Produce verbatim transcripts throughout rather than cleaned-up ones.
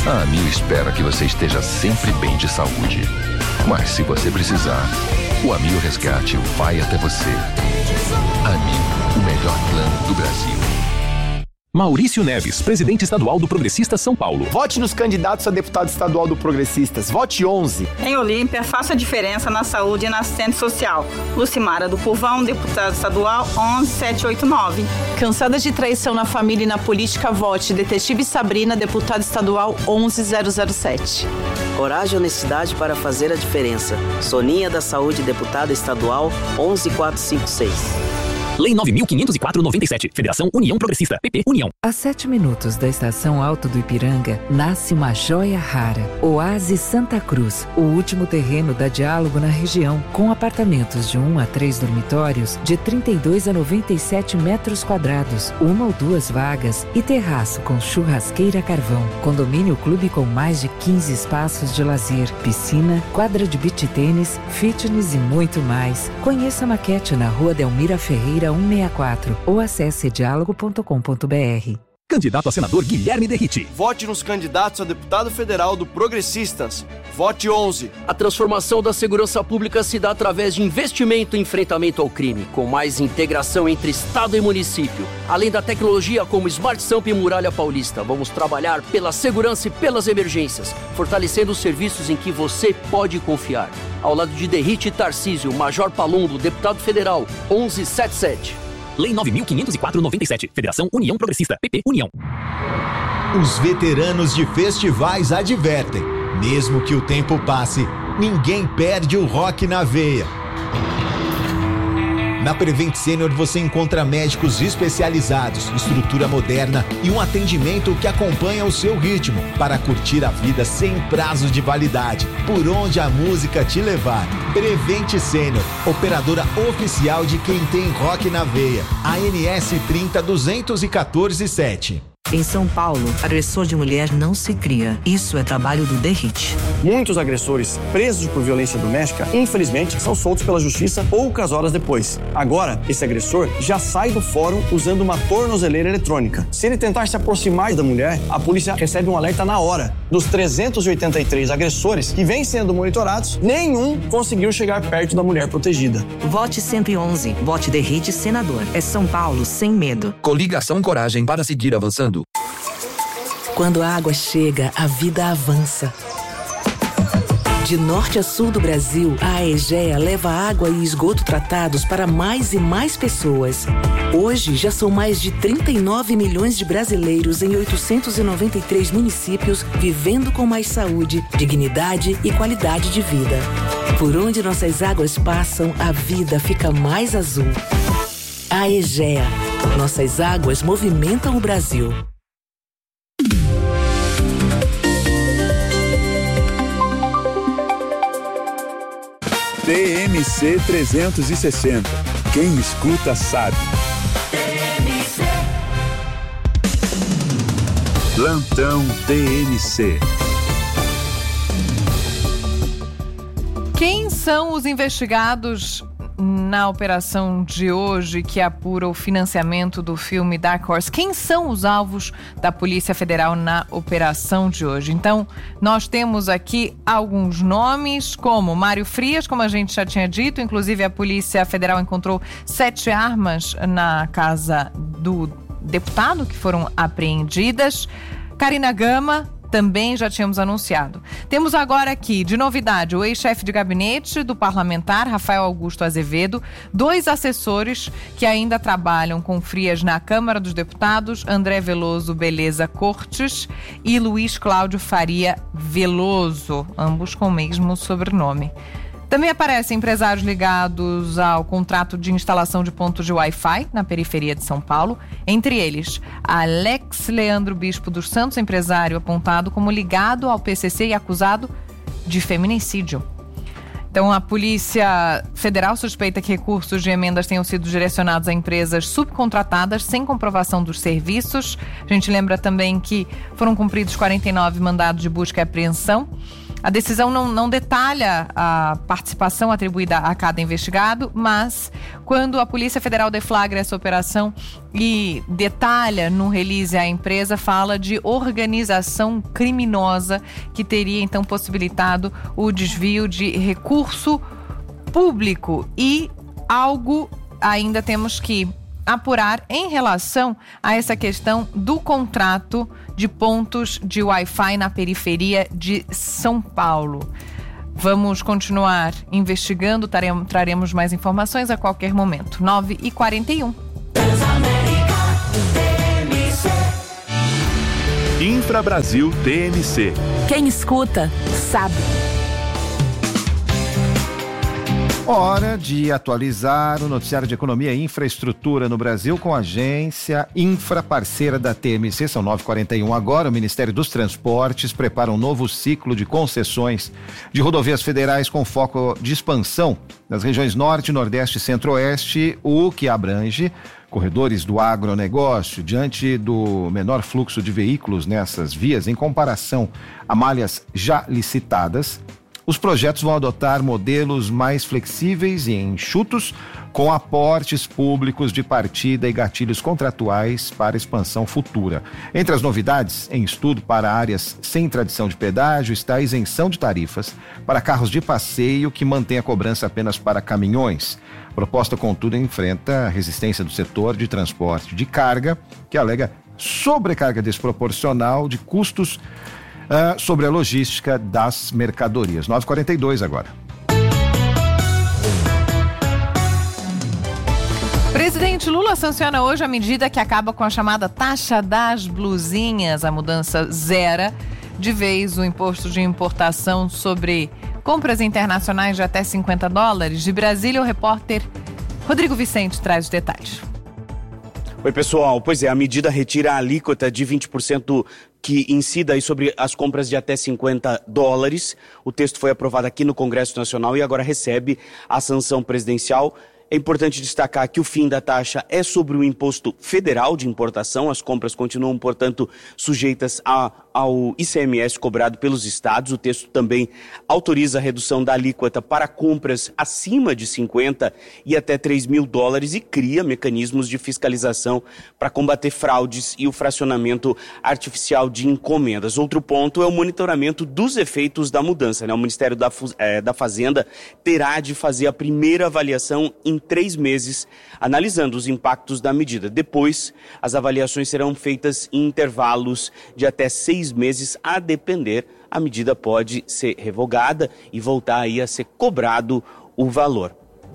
A Amil espera que você esteja sempre bem de saúde. Mas se você precisar, o Amil Resgate vai até você. Amil, o melhor plano do Brasil. Maurício Neves, presidente estadual do Progressistas São Paulo. Vote nos candidatos a deputado estadual do Progressistas. Vote onze. Em Olímpia, faça a diferença na saúde e na assistência social. Lucimara do Povão, deputada estadual, onze sete oito nove. Cansada de traição na família e na política, vote Detetive Sabrina, deputada estadual, onze zero zero sete. Coragem e honestidade para fazer a diferença. Soninha da Saúde, deputada estadual, onze quatrocentos e cinquenta e seis. Lei nove mil quinhentos e quatro, noventa e sete. Federação União Progressista. P P União. A sete minutos da Estação Alto do Ipiranga, nasce uma joia rara. Oásis Santa Cruz, o último terreno da Diálogo na região, com apartamentos de um a três dormitórios, de trinta e dois a noventa e sete metros quadrados, uma ou duas vagas e terraço com churrasqueira a carvão. Condomínio clube com mais de quinze espaços de lazer, piscina, quadra de beach tênis, fitness e muito mais. Conheça a maquete na Rua Delmira Ferreira cento e sessenta e quatro ou acesse diálogo ponto com ponto br. Candidato a senador Guilherme Derrite. Vote nos candidatos a deputado federal do Progressistas. Vote onze. A transformação da segurança pública se dá através de investimento e enfrentamento ao crime, com mais integração entre Estado e município. Além da tecnologia como Smart Samp e Muralha Paulista, vamos trabalhar pela segurança e pelas emergências, fortalecendo os serviços em que você pode confiar. Ao lado de Derrite e Tarcísio, Major Palumbo, deputado federal, onze setenta e sete. Lei nove mil quinhentos e quatro, noventa e sete. Federação União Progressista. P P União. Os veteranos de festivais advertem. Mesmo que o tempo passe, ninguém perde o rock na veia. Na Prevent Senior você encontra médicos especializados, estrutura moderna e um atendimento que acompanha o seu ritmo para curtir a vida sem prazo de validade, por onde a música te levar. Prevent Senior, operadora oficial de quem tem rock na veia. A N S trinta duzentos e quatorze sete. Em São Paulo, agressor de mulher não se cria. Isso é trabalho do Derrite. Muitos agressores presos por violência doméstica, infelizmente, são soltos pela justiça poucas horas depois. Agora, esse agressor já sai do fórum usando uma tornozeleira eletrônica. Se ele tentar se aproximar da mulher, a polícia recebe um alerta na hora. Dos trezentos e oitenta e três agressores que vêm sendo monitorados, nenhum conseguiu chegar perto da mulher protegida. Vote cento e onze. Vote Derrite senador. É São Paulo sem medo. Coligação Coragem para seguir avançando. Quando a água chega, a vida avança. De norte a sul do Brasil, a Aegea leva água e esgoto tratados para mais e mais pessoas. Hoje, já são mais de trinta e nove milhões de brasileiros em oitocentos e noventa e três municípios vivendo com mais saúde, dignidade e qualidade de vida. Por onde nossas águas passam, a vida fica mais azul. Aegea. Nossas águas movimentam o Brasil. T M C trezentos e sessenta. Quem escuta sabe. Plantão T M C. Quem são os investigados na operação de hoje que apura o financiamento do filme Dark Horse? Quem são os alvos da Polícia Federal na operação de hoje? Então, nós temos aqui alguns nomes, como Mário Frias, como a gente já tinha dito. Inclusive, a Polícia Federal encontrou sete armas na casa do deputado que foram apreendidas. Karina Gama, também já tínhamos anunciado. Temos agora aqui, de novidade, o ex-chefe de gabinete do parlamentar, Rafael Augusto Azevedo, dois assessores que ainda trabalham com Frias na Câmara dos Deputados, André Veloso Beleza Cortes e Luiz Cláudio Faria Veloso, ambos com o mesmo sobrenome. Também aparecem empresários ligados ao contrato de instalação de pontos de Wi-Fi na periferia de São Paulo. Entre eles, Alex Leandro Bispo dos Santos, empresário apontado como ligado ao P C C e acusado de feminicídio. Então, a Polícia Federal suspeita que recursos de emendas tenham sido direcionados a empresas subcontratadas sem comprovação dos serviços. A gente lembra também que foram cumpridos quarenta e nove mandados de busca e apreensão. A decisão não, não detalha a participação atribuída a cada investigado, mas quando a Polícia Federal deflagra essa operação e detalha no release a empresa, fala de organização criminosa que teria então possibilitado o desvio de recurso público e algo ainda temos que apurar em relação a essa questão do contrato de pontos de Wi-Fi na periferia de São Paulo. Vamos continuar investigando, taremos, traremos mais informações a qualquer momento. nove e quarenta e um. Infra Brasil T M C. Quem escuta, sabe. Hora de atualizar o noticiário de economia e infraestrutura no Brasil com a agência Infra, parceira da T M C. São nove e quarenta e um agora. O Ministério dos Transportes prepara um novo ciclo de concessões de rodovias federais com foco de expansão nas regiões Norte, Nordeste e Centro-Oeste, o que abrange corredores do agronegócio. Diante do menor fluxo de veículos nessas vias em comparação a malhas já licitadas, os projetos vão adotar modelos mais flexíveis e enxutos, com aportes públicos de partida e gatilhos contratuais para expansão futura. Entre as novidades, em estudo para áreas sem tradição de pedágio, está a isenção de tarifas para carros de passeio que mantém a cobrança apenas para caminhões. A proposta, contudo, enfrenta a resistência do setor de transporte de carga, que alega sobrecarga desproporcional de custos Uh, sobre a logística das mercadorias. nove e quarenta e dois agora. Presidente Lula sanciona hoje a medida que acaba com a chamada taxa das blusinhas. A mudança zera de vez o imposto de importação sobre compras internacionais de até cinquenta dólares. De Brasília, o repórter Rodrigo Vicente traz os detalhes. Oi, pessoal. Pois é, a medida retira a alíquota de vinte por cento que incida aí sobre as compras de até cinquenta dólares. O texto foi aprovado aqui no Congresso Nacional e agora recebe a sanção presidencial. É importante destacar que o fim da taxa é sobre o imposto federal de importação. As compras continuam, portanto, sujeitas a, ao I C M S cobrado pelos estados. O texto também autoriza a redução da alíquota para compras acima de cinquenta e até três mil dólares e cria mecanismos de fiscalização para combater fraudes e o fracionamento artificial de encomendas. Outro ponto é o monitoramento dos efeitos da mudança, né? O Ministério da, é, da Fazenda terá de fazer a primeira avaliação em três meses, analisando os impactos da medida. Depois, as avaliações serão feitas em intervalos de até seis meses, a depender, a medida pode ser revogada e voltar aí a ser cobrado o valor.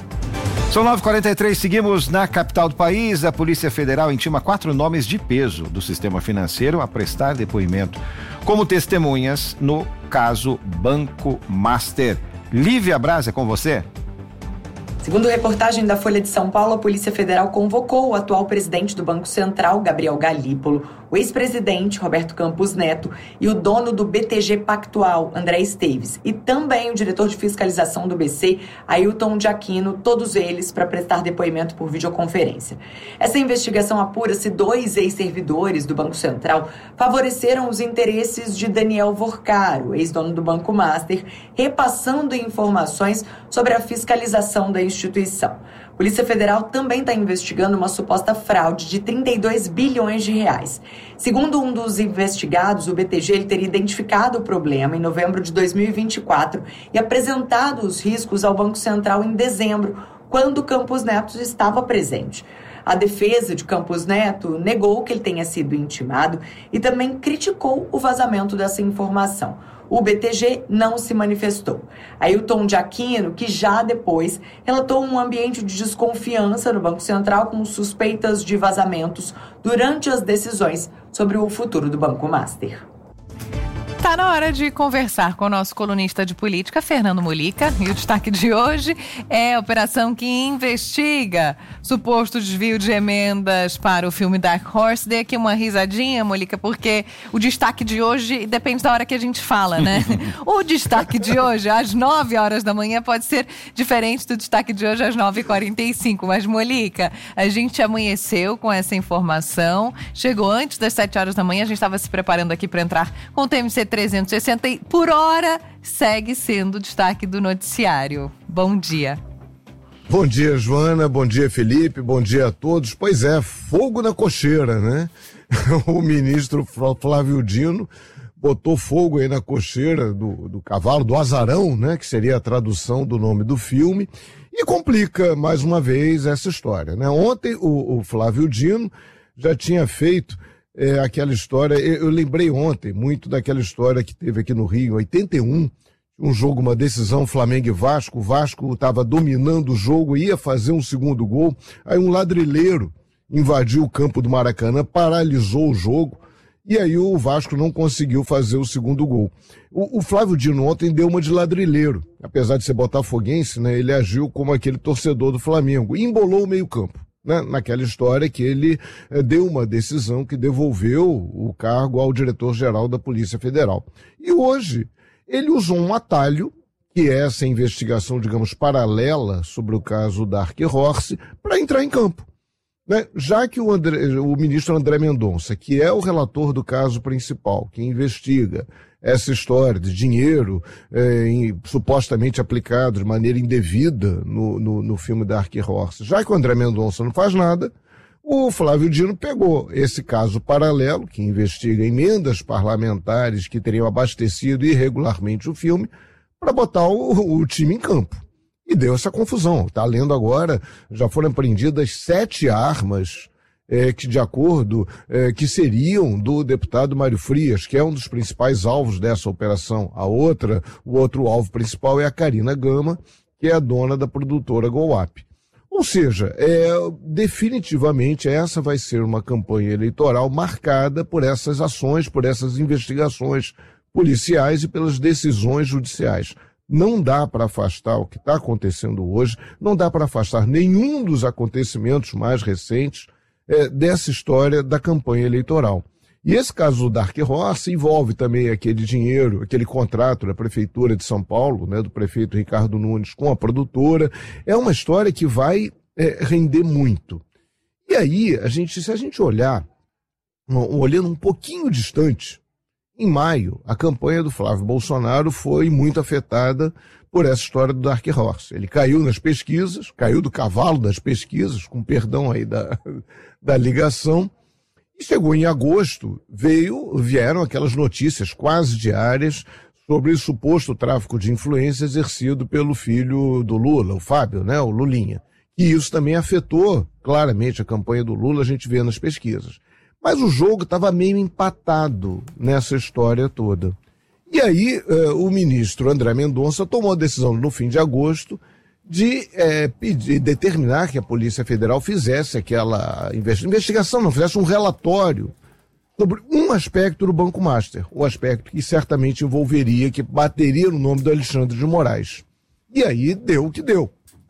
São nove e quarenta e três, seguimos na capital do país. A Polícia Federal intima quatro nomes de peso do sistema financeiro a prestar depoimento como testemunhas no caso Banco Master. Lívia Braz, é com você? Segundo reportagem da Folha de São Paulo, a Polícia Federal convocou o atual presidente do Banco Central, Gabriel Galípolo, o ex-presidente, Roberto Campos Neto, e o dono do B T G Pactual, André Esteves, e também o diretor de fiscalização do B C, Ailton de Aquino, todos eles para prestar depoimento por videoconferência. Essa investigação apura se dois ex-servidores do Banco Central favoreceram os interesses de Daniel Vorcaro, ex-dono do Banco Master, repassando informações sobre a fiscalização da instituição. A Polícia Federal também está investigando uma suposta fraude de trinta e dois bilhões de reais. Segundo um dos investigados, o B T G ele teria identificado o problema em novembro de dois mil e vinte e quatro e apresentado os riscos ao Banco Central em dezembro, quando Campos Neto estava presente. A defesa de Campos Neto negou que ele tenha sido intimado e também criticou o vazamento dessa informação. O B T G não se manifestou. Ailton de Aquino, que já depois relatou um ambiente de desconfiança no Banco Central com suspeitas de vazamentos durante as decisões sobre o futuro do Banco Master. Tá na hora de conversar com o nosso colunista de política, Fernando Molica. E o destaque de hoje é a operação que investiga suposto desvio de emendas para o filme Dark Horse. Dê aqui uma risadinha, Molica, porque o destaque de hoje depende da hora que a gente fala, né? O destaque de hoje, às nove horas da manhã, pode ser diferente do destaque de hoje às nove e quarenta e cinco. Mas, Molica, a gente amanheceu com essa informação. Chegou antes das sete horas da manhã, a gente estava se preparando aqui para entrar com o T M C trezentos e sessenta e por hora segue sendo o destaque do noticiário. Bom dia. Bom dia, Joana, bom dia, Felipe, bom dia a todos. Pois é, fogo na cocheira, né? O ministro Flávio Dino botou fogo aí na cocheira do, do cavalo, do azarão, né? Que seria a tradução do nome do filme, e complica mais uma vez essa história, né? Ontem o, o Flávio Dino já tinha feito É, aquela história, eu, eu lembrei ontem muito daquela história que teve aqui no Rio, em oitenta e um, um jogo, uma decisão Flamengo e Vasco, o Vasco estava dominando o jogo, ia fazer um segundo gol, aí um ladrilheiro invadiu o campo do Maracanã, paralisou o jogo, e aí o Vasco não conseguiu fazer o segundo gol. O, o Flávio Dino ontem deu uma de ladrilheiro, apesar de ser botafoguense, né, ele agiu como aquele torcedor do Flamengo, e embolou o meio campo. Né, naquela história que ele eh, deu uma decisão que devolveu o cargo ao diretor-geral da Polícia Federal. E hoje ele usou um atalho, que é essa investigação, digamos, paralela sobre o caso Dark Horse, para entrar em campo. Né? Já que o, André, o ministro André Mendonça, que é o relator do caso principal, que investiga essa história de dinheiro é, em, supostamente aplicado de maneira indevida no, no, no filme Dark Horse. Já que o André Mendonça não faz nada, o Flávio Dino pegou esse caso paralelo, que investiga emendas parlamentares que teriam abastecido irregularmente o filme, para botar o, o time em campo. E deu essa confusão. Está lendo agora, já foram apreendidas sete armas É, que de acordo, é, que seriam do deputado Mário Frias, que é um dos principais alvos dessa operação. A outra, o outro alvo principal é a Karina Gama, que é a dona da produtora Golap. Ou seja, é, definitivamente essa vai ser uma campanha eleitoral marcada por essas ações, por essas investigações policiais e pelas decisões judiciais. Não dá para afastar o que está acontecendo hoje, não dá para afastar nenhum dos acontecimentos mais recentes É, dessa história da campanha eleitoral. E esse caso do Dark Horse envolve também aquele dinheiro, aquele contrato da Prefeitura de São Paulo, né, do prefeito Ricardo Nunes com a produtora. É uma história que vai é, render muito. E aí, a gente, se a gente olhar, olhando um pouquinho distante, em maio, a campanha do Flávio Bolsonaro foi muito afetada por essa história do Dark Horse. Ele caiu nas pesquisas, caiu do cavalo das pesquisas, com perdão aí da, da ligação, e chegou em agosto, veio, vieram aquelas notícias quase diárias sobre o suposto tráfico de influência exercido pelo filho do Lula, o Fábio, né, o Lulinha. E isso também afetou claramente a campanha do Lula, a gente vê nas pesquisas. Mas o jogo estava meio empatado nessa história toda. E aí eh, o ministro André Mendonça tomou a decisão no fim de agosto de eh, pedir, determinar que a Polícia Federal fizesse aquela investigação, não fizesse um relatório sobre um aspecto do Banco Master, o aspecto que certamente envolveria, que bateria no nome do Alexandre de Moraes. E aí deu o que deu.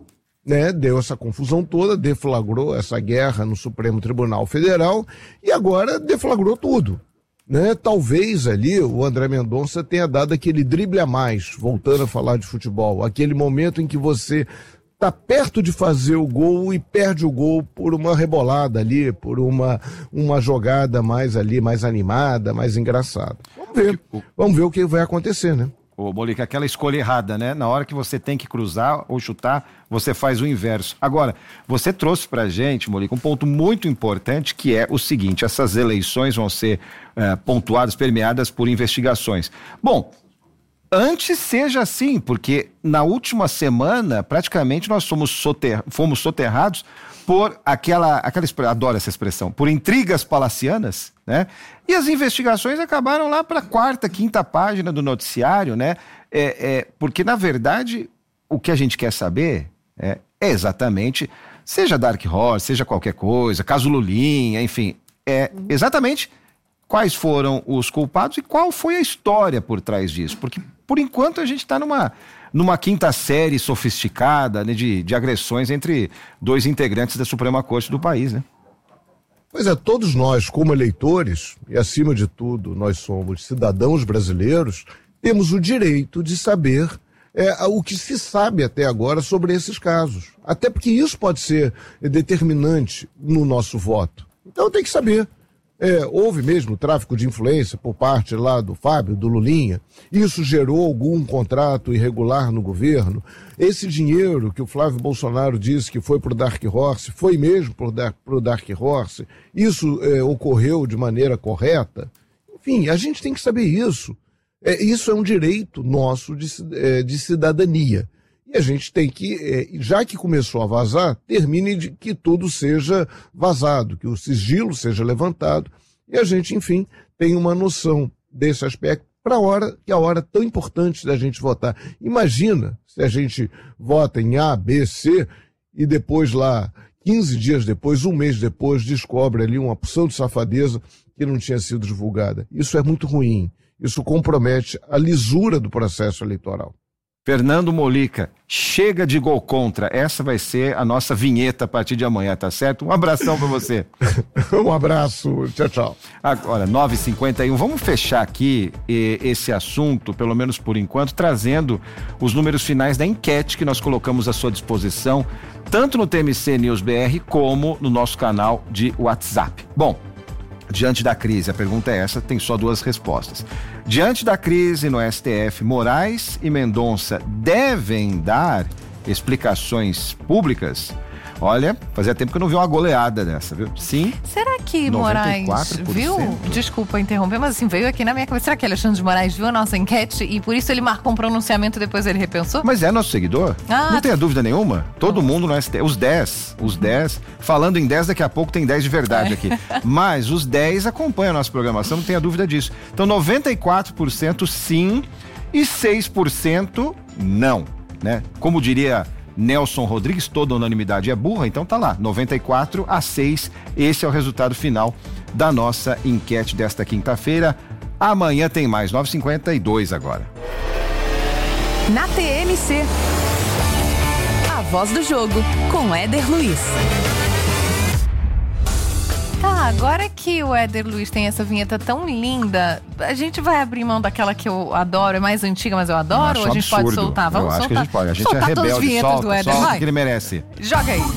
Né, deu essa confusão toda, deflagrou essa guerra no Supremo Tribunal Federal e agora deflagrou tudo. Né? Talvez ali o André Mendonça tenha dado aquele drible a mais, voltando a falar de futebol, aquele momento em que você está perto de fazer o gol e perde o gol por uma rebolada ali, por uma, uma jogada mais ali, mais animada, mais engraçada. Vamos ver, vamos ver o que vai acontecer, né? Ô, Molica, aquela escolha errada, né? Na hora que você tem que cruzar ou chutar, você faz o inverso. Agora, você trouxe pra gente, Molica, um ponto muito importante, que é o seguinte: essas eleições vão ser é, pontuadas, permeadas por investigações. Bom, antes seja assim, porque na última semana, praticamente, nós fomos, soter... fomos soterrados por aquela, aquela, adoro essa expressão, por intrigas palacianas, né? E as investigações acabaram lá para a quarta, quinta página do noticiário, né? É, é, porque, na verdade, o que a gente quer saber é, é exatamente, seja Dark Horse, seja qualquer coisa, caso Lulinha, enfim, é exatamente quais foram os culpados e qual foi a história por trás disso. Porque, por enquanto, a gente está numa, numa quinta série sofisticada, né, de, de agressões entre dois integrantes da Suprema Corte do país, né? Pois é, todos nós, como eleitores, e acima de tudo, nós somos cidadãos brasileiros, temos o direito de saber é, o que se sabe até agora sobre esses casos. Até porque isso pode ser determinante no nosso voto. Então tem que saber. É, houve mesmo tráfico de influência por parte lá do Fábio, do Lulinha. Isso gerou algum contrato irregular no governo? Esse dinheiro que o Flávio Bolsonaro disse que foi para o Dark Horse, foi mesmo para o Dark Horse? Isso é, ocorreu de maneira correta? Enfim, a gente tem que saber isso. É, isso é um direito nosso de, é, de cidadania. E a gente tem que, é, já que começou a vazar, termine de que tudo seja vazado, que o sigilo seja levantado e a gente, enfim, tenha uma noção desse aspecto para a hora, que é a hora tão importante da gente votar. Imagina se a gente vota em A, B, C e depois lá, quinze dias depois, um mês depois, descobre ali uma porção de safadeza que não tinha sido divulgada. Isso é muito ruim. Isso compromete a lisura do processo eleitoral. Fernando Molica, chega de gol contra. Essa vai ser a nossa vinheta a partir de amanhã, tá certo? Um abração pra você. Um abraço, tchau, tchau. Agora, nove e cinquenta e um, vamos fechar aqui eh, esse assunto, pelo menos por enquanto, trazendo os números finais da enquete que nós colocamos à sua disposição, tanto no T M C News B R como no nosso canal de WhatsApp. Bom, diante da crise, a pergunta é essa, tem só duas respostas. Diante da crise no S T F, Moraes e Mendonça devem dar explicações públicas? Olha, fazia tempo que eu não vi uma goleada dessa, viu? Sim. Será que Moraes viu? Desculpa interromper, mas assim, veio aqui na minha cabeça. Será que Alexandre de Moraes viu a nossa enquete e por isso ele marcou um pronunciamento e depois ele repensou? Mas é nosso seguidor? Ah, não tenha dúvida nenhuma. Todo Nossa. mundo no S T F, os dez, os dez, falando em dez, daqui a pouco tem dez de verdade aqui. Mas os dez acompanham a nossa programação, não tenha dúvida disso. Então noventa e quatro por cento sim e seis por cento não, né? Como diria Nelson Rodrigues, toda unanimidade é burra, então tá lá, noventa e quatro a seis, esse é o resultado final da nossa enquete desta quinta-feira. Amanhã tem mais, nove e cinquenta e dois agora. Na T M C, a voz do jogo, com Éder Luiz. Tá, agora que o Éder Luiz tem essa vinheta tão linda, a gente vai abrir mão daquela que eu adoro, é mais antiga, mas eu adoro, ou a gente absurdo. pode soltar? Vamos eu soltar. Acho que a gente pode, a gente soltar é rebelde, solta, do Éder, solta vai. que ele merece. Joga aí.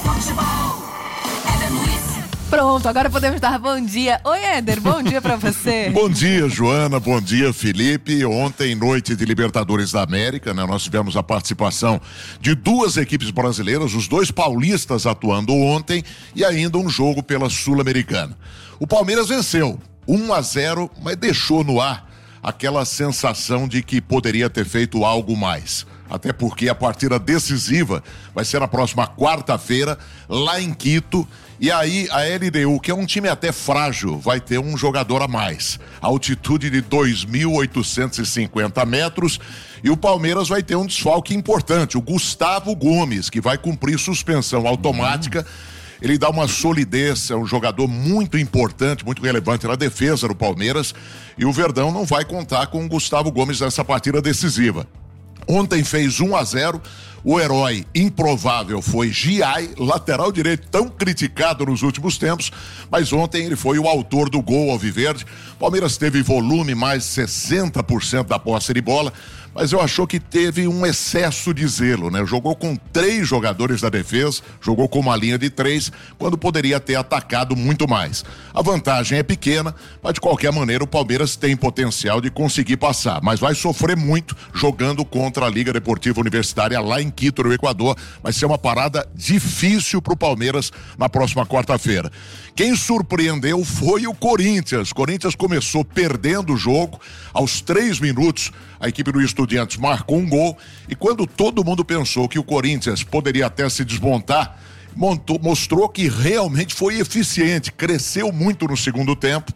Pronto, agora podemos dar bom dia. Oi, Éder, bom dia pra você. Bom dia, Joana, bom dia, Felipe. Ontem, noite de Libertadores da América, né? Nós tivemos a participação de duas equipes brasileiras, os dois paulistas atuando ontem e ainda um jogo pela Sul-Americana. O Palmeiras venceu, um a zero, mas deixou no ar aquela sensação de que poderia ter feito algo mais. Até porque a partida decisiva vai ser na próxima quarta-feira, lá em Quito. E aí a L D U, que é um time até frágil, vai ter um jogador a mais. Altitude de dois mil oitocentos e cinquenta metros. E o Palmeiras vai ter um desfalque importante, o Gustavo Gomes, que vai cumprir suspensão automática. Ele dá uma solidez, é um jogador muito importante, muito relevante na defesa do Palmeiras. E o Verdão não vai contar com o Gustavo Gomes nessa partida decisiva. Ontem fez um a zero, o herói improvável foi Giai, lateral direito tão criticado nos últimos tempos, mas ontem ele foi o autor do gol alviverde. Palmeiras teve volume, mais sessenta por cento da posse de bola, mas eu achou que teve um excesso de zelo, né? Jogou com três jogadores da defesa, jogou com uma linha de três, quando poderia ter atacado muito mais. A vantagem é pequena, mas de qualquer maneira o Palmeiras tem potencial de conseguir passar, mas vai sofrer muito jogando contra a Liga Deportiva Universitária lá em Quito, no Equador. Vai ser uma parada difícil pro Palmeiras na próxima quarta-feira. Quem surpreendeu foi o Corinthians. Corinthians começou perdendo o jogo, aos três minutos a equipe do Estudiantes marcou um gol, e quando todo mundo pensou que o Corinthians poderia até se desmontar, montou, mostrou que realmente foi eficiente, cresceu muito no segundo tempo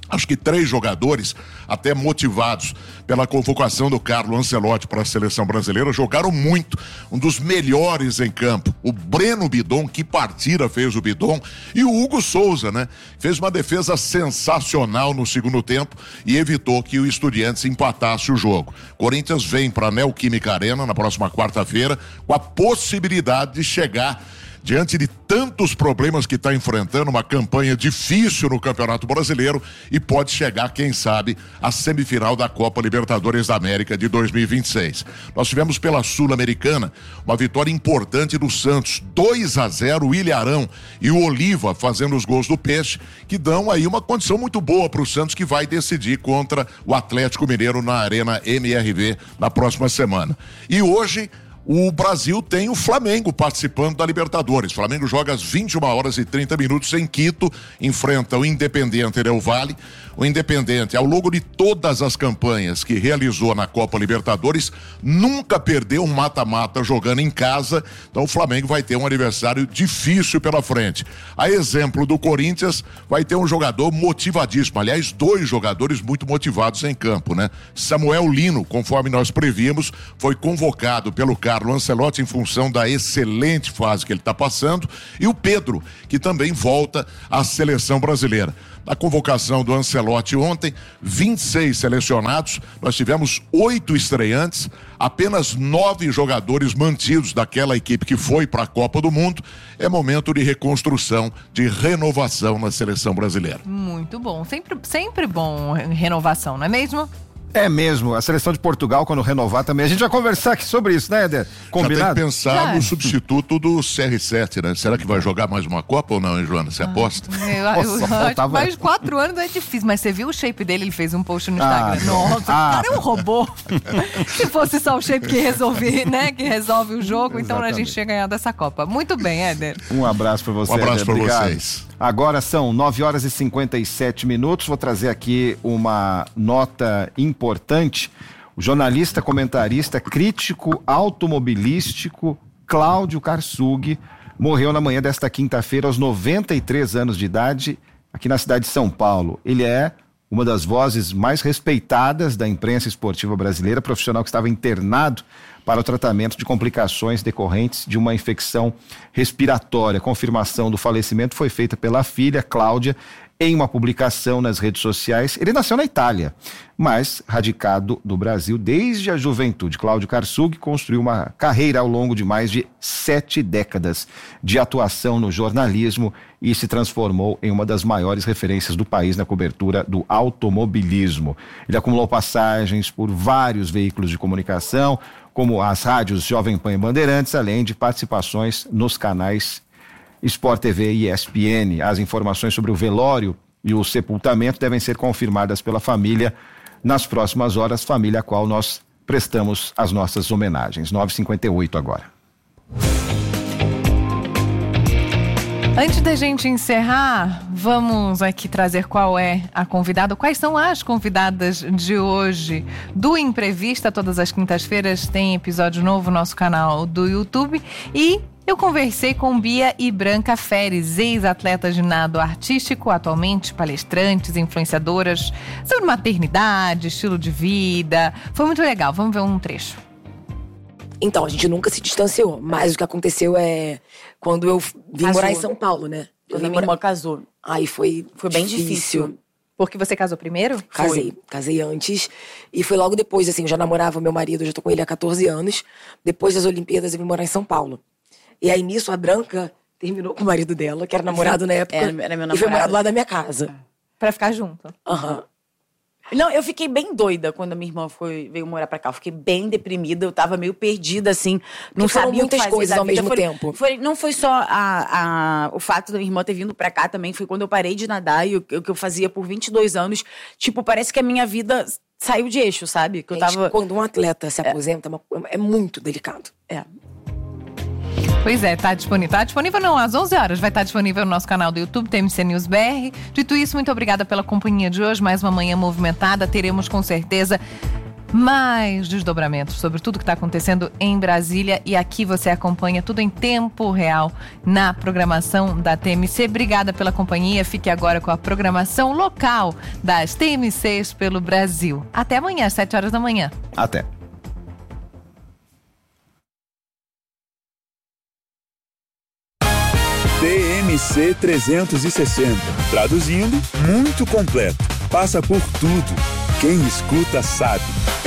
Acho que três jogadores, até motivados pela convocação do Carlo Ancelotti para a seleção brasileira, jogaram muito. Um dos melhores em campo. O Breno Bidon, que partida fez o Bidon. E o Hugo Souza, né? Fez uma defesa sensacional no segundo tempo e evitou que o Estudiantes empatasse o jogo. Corinthians vem para a Neoquímica Arena na próxima quarta-feira com a possibilidade de chegar diante de tantos problemas que está enfrentando, uma campanha difícil no Campeonato Brasileiro e pode chegar, quem sabe, à semifinal da Copa Libertadores da América de dois mil e vinte e seis. Nós tivemos pela Sul-Americana uma vitória importante do Santos, dois a zero, o Ilharão e o Oliva fazendo os gols do Peixe, que dão aí uma condição muito boa para o Santos, que vai decidir contra o Atlético Mineiro na Arena M R V na próxima semana. E hoje o Brasil tem o Flamengo participando da Libertadores. O Flamengo joga às vinte e uma horas e trinta minutos em Quito, enfrenta o Independiente Del Valle. O Independiente, ao longo de todas as campanhas que realizou na Copa Libertadores, nunca perdeu um mata-mata jogando em casa. Então o Flamengo vai ter um adversário difícil pela frente. A exemplo do Corinthians, vai ter um jogador motivadíssimo. Aliás, dois jogadores muito motivados em campo, né? Samuel Lino, conforme nós prevíamos, foi convocado pelo Carlo Ancelotti em função da excelente fase que ele está passando, e o Pedro, que também volta à seleção brasileira. Na convocação do Ancelotti ontem, vinte e seis selecionados, nós tivemos oito estreantes, apenas nove jogadores mantidos daquela equipe que foi para a Copa do Mundo. É momento de reconstrução, de renovação na seleção brasileira. Muito bom, sempre, sempre bom renovação, não é mesmo? É mesmo, a seleção de Portugal, quando renovar também. A gente vai conversar aqui sobre isso, né, Éder? Combinado? Já tem que pensar Já. no substituto do C R sete, né? Será que vai jogar mais uma Copa ou não, hein, Joana? Você aposta? Eu, eu, eu acho que mais quatro anos é difícil, mas você viu o shape dele? Ele fez um post no Instagram. Ah, Nossa, ah. o cara é um robô. Se fosse só o shape que resolve, né? Que resolve o jogo, então a gente tinha ganhado essa Copa. Muito bem, Éder. Um abraço pra você, Um abraço Éder. pra Obrigado. vocês. Agora são nove horas e cinquenta e sete minutos. Vou trazer aqui uma nota importante. O jornalista, comentarista, crítico automobilístico Cláudio Karsug morreu na manhã desta quinta-feira aos noventa e três anos de idade aqui na cidade de São Paulo. Ele é uma das vozes mais respeitadas da imprensa esportiva brasileira, profissional que estava internado para o tratamento de complicações decorrentes de uma infecção respiratória. A confirmação do falecimento foi feita pela filha, Cláudia, em uma publicação nas redes sociais. Ele nasceu na Itália, mas radicado no Brasil desde a juventude. Cláudio Karsug construiu uma carreira ao longo de mais de sete décadas de atuação no jornalismo e se transformou em uma das maiores referências do país na cobertura do automobilismo. Ele acumulou passagens por vários veículos de comunicação, como as rádios Jovem Pan e Bandeirantes, além de participações nos canais Sport T V e E S P N. As informações sobre o velório e o sepultamento devem ser confirmadas pela família nas próximas horas, família a qual nós prestamos as nossas homenagens. nove e cinquenta e oito agora. Antes da gente encerrar, vamos aqui trazer qual é a convidada, quais são as convidadas de hoje do Imprevista. Todas as quintas-feiras tem episódio novo no nosso canal do YouTube. E eu conversei com Bia e Branca Feres, ex-atletas de nado artístico, atualmente palestrantes, influenciadoras, sobre maternidade, estilo de vida. Foi muito legal, vamos ver um trecho. Então, a gente nunca se distanciou, mas o que aconteceu é quando eu vim Casou. morar em São Paulo, né? Eu Quando a minha irmã casou. Aí foi Foi bem difícil. Porque você casou primeiro? Casei, Foi. casei antes. E foi logo depois, assim, eu já namorava meu marido, eu já tô com ele há catorze anos. Depois das Olimpíadas, eu vim morar em São Paulo. E aí, nisso, a Branca terminou com o marido dela, que era namorado na época. Era, era meu namorado. E foi morar do lado da minha casa. Pra ficar junto. Aham. Uhum. Não, eu fiquei bem doida quando a minha irmã foi, veio morar pra cá. Eu fiquei bem deprimida, eu tava meio perdida, assim. Não Porque foram sabia muitas o que fazer coisas da ao vida. mesmo Foi- tempo. Foi, não foi só a, a, o fato da minha irmã ter vindo pra cá também, foi quando eu parei de nadar e o, o que eu fazia por vinte e dois anos. Tipo, parece que a minha vida saiu de eixo, sabe? Que eu Gente, tava... quando um atleta se aposenta, é, uma- é muito delicado. É. Pois é, tá disponível. Tá disponível não, às onze horas. Vai estar disponível no nosso canal do YouTube, T M C News B R. Dito isso, muito obrigada pela companhia de hoje. Mais uma manhã movimentada. Teremos com certeza mais desdobramentos sobre tudo que está acontecendo em Brasília, e aqui você acompanha tudo em tempo real na programação da T M C. Obrigada pela companhia, fique agora com a programação local das T M Cs pelo Brasil. Até amanhã, às sete horas da manhã. Até. T M C trezentos e sessenta. Traduzindo, muito completo. Passa por tudo. Quem escuta sabe.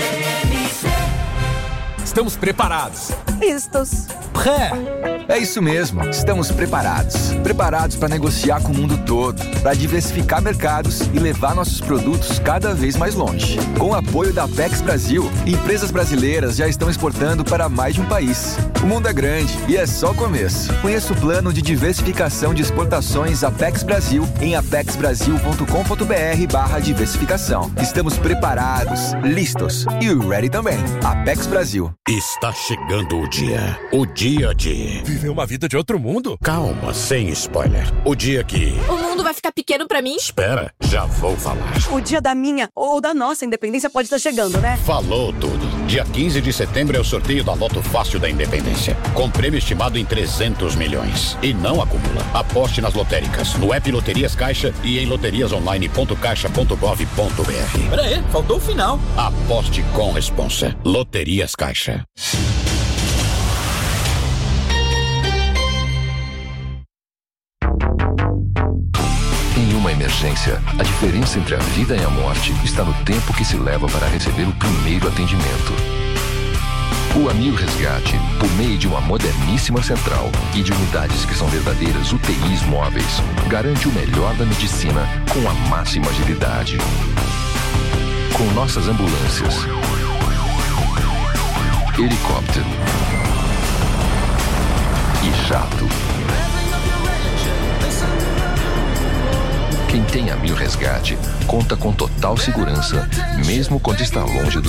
Estamos preparados. Listos. Pré. É isso mesmo, estamos preparados. Preparados para negociar com o mundo todo, para diversificar mercados e levar nossos produtos cada vez mais longe. Com o apoio da Apex Brasil, empresas brasileiras já estão exportando para mais de um país. O mundo é grande e é só o começo. Conheça o plano de diversificação de exportações Apex Brasil em apex brasil ponto com ponto b r barra diversificação. Estamos preparados, listos e ready também. Apex Brasil. Está chegando o dia. O dia de... Viver uma vida de outro mundo? Calma, sem spoiler. O dia que... O mundo vai ficar pequeno pra mim? Espera, já vou falar. O dia da minha ou da nossa independência pode estar chegando, né? Falou tudo. Dia quinze de setembro é o sorteio da Loto Fácil da Independência. Com prêmio estimado em trezentos milhões. E não acumula. Aposte nas lotéricas, no app Loterias Caixa e em loterias online ponto caixa ponto gov ponto b r. Pera aí, faltou o final. Aposte com responsa. Loterias Caixa. Em uma emergência, a diferença entre a vida e a morte está no tempo que se leva para receber o primeiro atendimento. O Amil Resgate, por meio de uma moderníssima central e de unidades que são verdadeiras U T Is móveis, garante o melhor da medicina com a máxima agilidade. Com nossas ambulâncias, helicóptero e jato. Quem tem Amil Resgate conta com total segurança, mesmo quando está longe do